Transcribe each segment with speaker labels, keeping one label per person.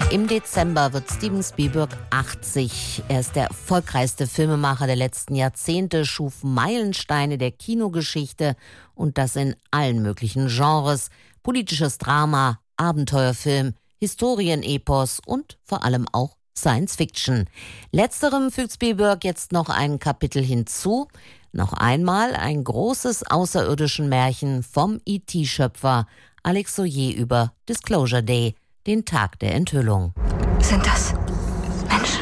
Speaker 1: Im Dezember wird Steven Spielberg 80. Er ist der erfolgreichste Filmemacher der letzten Jahrzehnte, schuf Meilensteine der Kinogeschichte und das in allen möglichen Genres. Politisches Drama, Abenteuerfilm, Historienepos und vor allem auch Science Fiction. Letzterem fügt Spielberg jetzt noch ein Kapitel hinzu. Noch einmal ein großes außerirdischen Märchen vom E.T.-Schöpfer Alex Soyer über Disclosure Day, den Tag der Enthüllung.
Speaker 2: Sind das Menschen?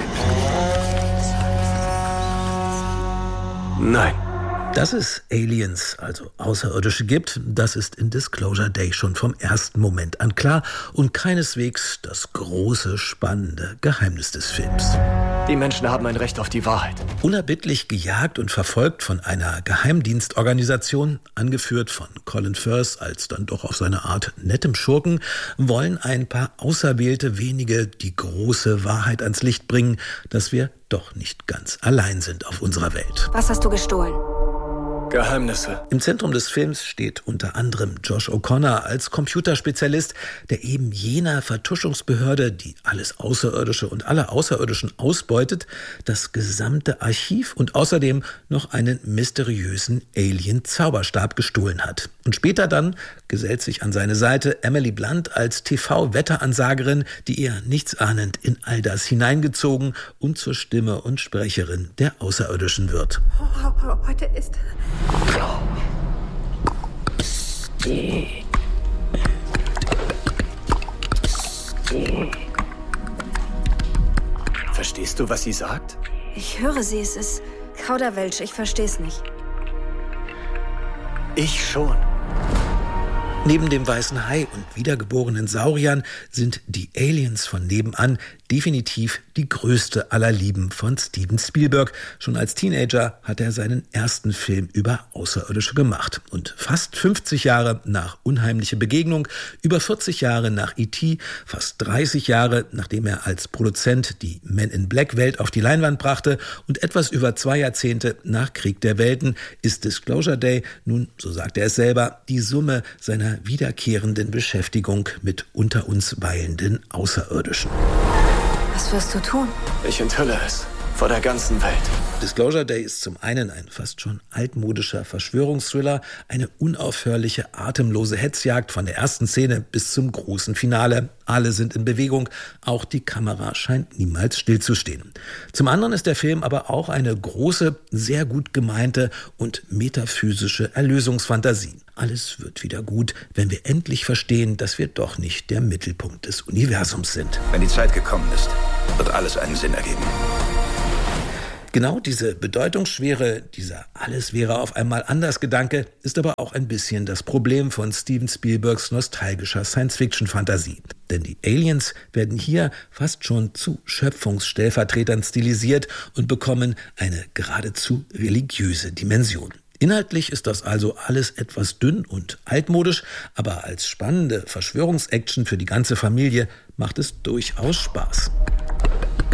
Speaker 3: Nein.
Speaker 4: Dass es Aliens, also Außerirdische gibt, das ist in Disclosure Day schon vom ersten Moment an klar und keineswegs das große, spannende Geheimnis des Films.
Speaker 3: Die Menschen haben ein Recht auf die Wahrheit.
Speaker 4: Unerbittlich gejagt und verfolgt von einer Geheimdienstorganisation, angeführt von Colin Firth als dann doch auf seine Art nettem Schurken, wollen ein paar auserwählte wenige die große Wahrheit ans Licht bringen, dass wir doch nicht ganz allein sind auf unserer Welt.
Speaker 2: Was hast du gestohlen?
Speaker 3: Geheimnisse.
Speaker 4: Im Zentrum des Films steht unter anderem Josh O'Connor als Computerspezialist, der eben jener Vertuschungsbehörde, die alles Außerirdische und alle Außerirdischen ausbeutet, das gesamte Archiv und außerdem noch einen mysteriösen Alien-Zauberstab gestohlen hat. Und später dann gesellt sich an seine Seite Emily Blunt als TV-Wetteransagerin, die eher nichtsahnend in all das hineingezogen und zur Stimme und Sprecherin der Außerirdischen wird.
Speaker 2: Heute ist...
Speaker 3: Verstehst du, was sie sagt?
Speaker 2: Ich höre sie, es ist Kauderwelsch, ich verstehe es nicht.
Speaker 3: Ich schon.
Speaker 4: Neben dem weißen Hai und wiedergeborenen Sauriern sind die Aliens von nebenan definitiv die größte aller Lieben von Steven Spielberg. Schon als Teenager hat er seinen ersten Film über Außerirdische gemacht. Und fast 50 Jahre nach Unheimliche Begegnung, über 40 Jahre nach E.T., fast 30 Jahre, nachdem er als Produzent die Men-in-Black-Welt auf die Leinwand brachte und etwas über 2 Jahrzehnte nach Krieg der Welten, ist Disclosure Day nun, so sagt er es selber, die Summe seiner wiederkehrenden Beschäftigung mit unter uns weilenden Außerirdischen.
Speaker 2: Was wirst du tun?
Speaker 3: Ich enthülle es. Vor der ganzen Welt.
Speaker 4: Disclosure Day ist zum einen ein fast schon altmodischer Verschwörungsthriller, eine unaufhörliche, atemlose Hetzjagd von der ersten Szene bis zum großen Finale. Alle sind in Bewegung, auch die Kamera scheint niemals stillzustehen. Zum anderen ist der Film aber auch eine große, sehr gut gemeinte und metaphysische Erlösungsfantasie. Alles wird wieder gut, wenn wir endlich verstehen, dass wir doch nicht der Mittelpunkt des Universums sind.
Speaker 5: Wenn die Zeit gekommen ist, wird alles einen Sinn ergeben.
Speaker 4: Genau diese Bedeutungsschwere, dieser Alles wäre auf einmal anders Gedanke, ist aber auch ein bisschen das Problem von Steven Spielbergs nostalgischer Science-Fiction-Fantasie. Denn die Aliens werden hier fast schon zu Schöpfungsstellvertretern stilisiert und bekommen eine geradezu religiöse Dimension. Inhaltlich ist das also alles etwas dünn und altmodisch, aber als spannende Verschwörungsaction für die ganze Familie macht es durchaus Spaß.